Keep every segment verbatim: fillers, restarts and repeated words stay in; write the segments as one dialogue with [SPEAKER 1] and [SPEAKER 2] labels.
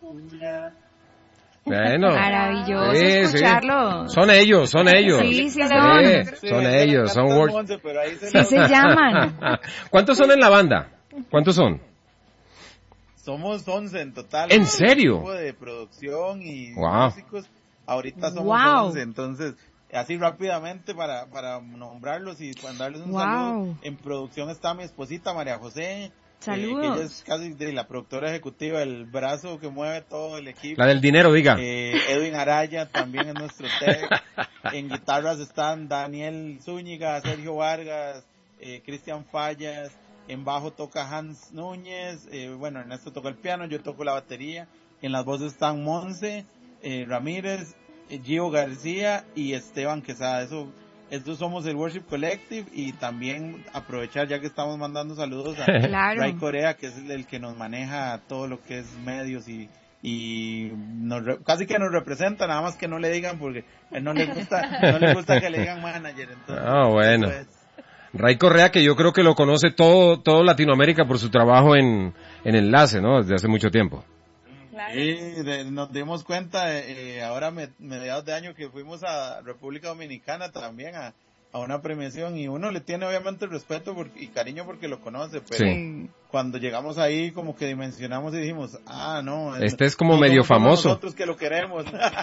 [SPEAKER 1] Bueno,
[SPEAKER 2] maravilloso
[SPEAKER 1] sí,
[SPEAKER 2] escucharlo.
[SPEAKER 1] Sí. Son ellos, son ellos.
[SPEAKER 2] Sí, sí, son.
[SPEAKER 1] Sí, son ellos, son wor-
[SPEAKER 3] once, pero ahí se
[SPEAKER 2] Sí se llaman.
[SPEAKER 1] ¿Cuántos son en la banda? ¿Cuántos son?
[SPEAKER 3] Somos once en total.
[SPEAKER 1] ¿En serio?
[SPEAKER 3] Equipo de producción y
[SPEAKER 1] Wow.
[SPEAKER 3] músicos. Ahorita somos
[SPEAKER 2] Wow.
[SPEAKER 3] once, entonces así rápidamente para para nombrarlos y para darles un
[SPEAKER 2] Wow.
[SPEAKER 3] saludo. En producción está mi esposita María José.
[SPEAKER 2] Saludos.
[SPEAKER 3] Eh, que ella es casi de la productora ejecutiva, el brazo que mueve todo el equipo.
[SPEAKER 1] La del dinero, diga.
[SPEAKER 3] Eh, Edwin Araya también es nuestro tech. En guitarras están Daniel Zúñiga, Sergio Vargas, eh, Cristian Fallas. En bajo toca Hans Núñez. Eh, bueno, Ernesto toca el piano, yo toco la batería. En las voces están Monse, eh, Ramírez, eh, Gio García y Esteban Quesada. Eso, estos somos el Worship Collective, y también aprovechar ya que estamos mandando saludos a
[SPEAKER 2] Claro.
[SPEAKER 3] Ray Corea, que es el, el que nos maneja todo lo que es medios y y nos re- casi que nos representa, nada más que no le digan porque a él no le gusta no le gusta que le digan manager. Entonces,
[SPEAKER 1] Ah, bueno.
[SPEAKER 3] eso es.
[SPEAKER 1] Ray Correa, que yo creo que lo conoce todo todo Latinoamérica por su trabajo en, en Enlace, ¿no? Desde hace mucho tiempo.
[SPEAKER 3] Sí, de- nos dimos cuenta eh, ahora me, mediados de año que fuimos a República Dominicana también a, a una premiación, y uno le tiene obviamente respeto por, y cariño porque lo conoce, pero
[SPEAKER 1] Sí.
[SPEAKER 3] cuando llegamos ahí como que dimensionamos y dijimos, ah, no.
[SPEAKER 1] Este es como
[SPEAKER 3] no
[SPEAKER 1] medio
[SPEAKER 3] somos
[SPEAKER 1] famoso.
[SPEAKER 3] Nosotros que lo queremos.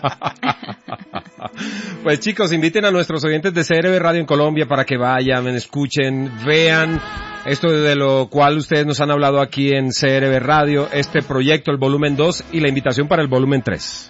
[SPEAKER 1] Pues chicos, inviten a nuestros oyentes de C R B Radio en Colombia para que vayan, escuchen, vean esto de lo cual ustedes nos han hablado aquí en C R B Radio, este proyecto, el volumen dos, y la invitación para el volumen tres.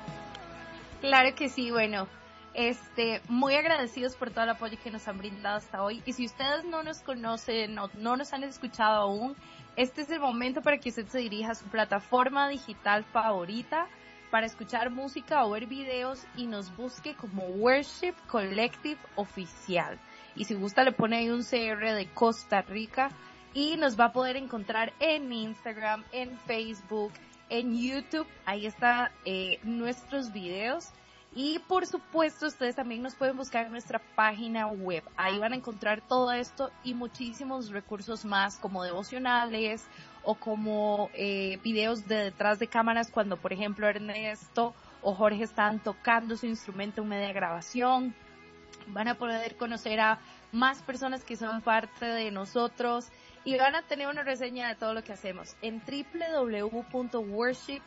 [SPEAKER 4] Claro que sí, bueno, este, muy agradecidos por todo el apoyo que nos han brindado hasta hoy, y si ustedes no nos conocen, no, no nos han escuchado aún, este es el momento para que usted se dirija a su plataforma digital favorita para escuchar música o ver videos y nos busque como Worship Collective Oficial. Y si gusta le pone ahí un C R de Costa Rica y nos va a poder encontrar en Instagram, en Facebook, en YouTube. Ahí están eh, nuestros videos. Y por supuesto ustedes también nos pueden buscar en nuestra página web. Ahí van a encontrar todo esto y muchísimos recursos más, como devocionales o como eh, videos de detrás de cámaras cuando, por ejemplo, Ernesto o Jorge están tocando su instrumento en media grabación. Van a poder conocer a más personas que son parte de nosotros y van a tener una reseña de todo lo que hacemos en doble u doble u doble u punto worship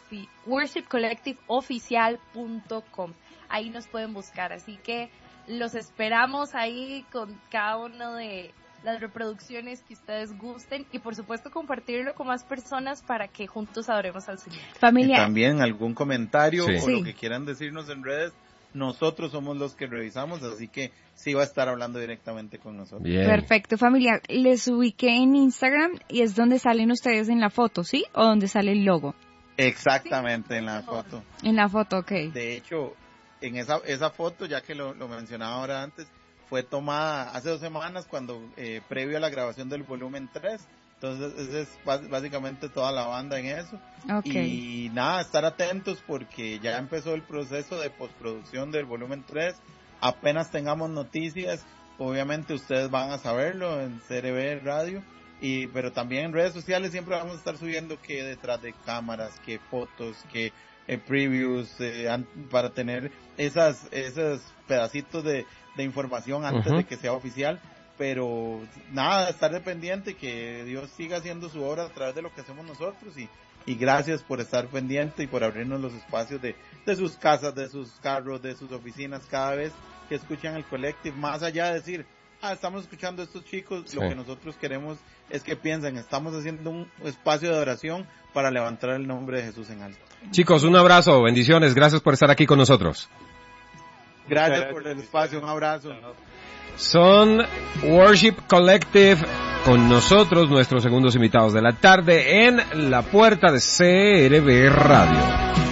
[SPEAKER 4] collective oficial punto com. Ahí nos pueden buscar, así que los esperamos ahí con cada una de las reproducciones que ustedes gusten y por supuesto compartirlo con más personas para que juntos adoremos al Señor.
[SPEAKER 2] Familia.
[SPEAKER 3] Y también algún comentario
[SPEAKER 1] Sí.
[SPEAKER 3] o
[SPEAKER 2] Sí.
[SPEAKER 3] lo que quieran decirnos en redes, nosotros somos los que revisamos, así que sí va a estar hablando directamente con nosotros.
[SPEAKER 1] Bien.
[SPEAKER 2] Perfecto, familia. Les ubiqué en Instagram y es donde salen ustedes en la foto, ¿sí? O donde sale el logo.
[SPEAKER 3] Exactamente, en la foto.
[SPEAKER 2] En la foto, ok.
[SPEAKER 3] De hecho, en esa esa foto, ya que lo, lo mencionaba ahora antes, fue tomada hace dos semanas cuando eh, previo a la grabación del volumen tres. Entonces, esa es bas- básicamente toda la banda en eso.
[SPEAKER 2] Ok.
[SPEAKER 3] Y nada, estar atentos porque ya empezó el proceso de postproducción del volumen tres. Apenas tengamos noticias, obviamente ustedes van a saberlo en C R B Radio. Y, pero también en redes sociales siempre vamos a estar subiendo que detrás de cámaras, que fotos, que eh, previews, eh, an- para tener esas, esos pedacitos de, de información antes
[SPEAKER 1] Ujú.
[SPEAKER 3] de que sea oficial. Pero nada, estar dependiente, que Dios siga haciendo su obra a través de lo que hacemos nosotros, y, y gracias por estar pendiente y por abrirnos los espacios de, de sus casas, de sus carros, de sus oficinas cada vez que escuchan el Collective, más allá de decir, ah, estamos escuchando a estos chicos,
[SPEAKER 1] Sí.
[SPEAKER 3] lo que nosotros queremos es que piensen, estamos haciendo un espacio de oración para levantar el nombre de Jesús en alto.
[SPEAKER 1] Chicos, un abrazo, bendiciones, gracias por estar aquí con nosotros.
[SPEAKER 3] Gracias por el espacio, un abrazo.
[SPEAKER 1] Son Worship Collective con nosotros, nuestros segundos invitados de la tarde en la puerta de C R B Radio.